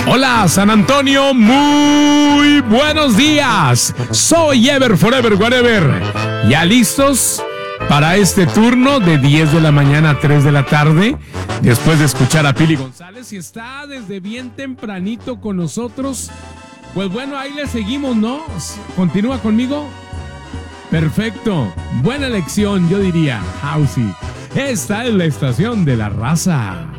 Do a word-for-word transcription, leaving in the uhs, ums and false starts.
Hola San Antonio, muy buenos días. Soy Ever Forever Whatever. ¿Ya listos para este turno de diez de la mañana a tres de la tarde? Después de escuchar a Pili González, y está desde bien tempranito con nosotros. Pues bueno, ahí le seguimos, ¿no? ¿Continúa conmigo? Perfecto. Buena elección, yo diría. Housey. Esta es la estación de la raza.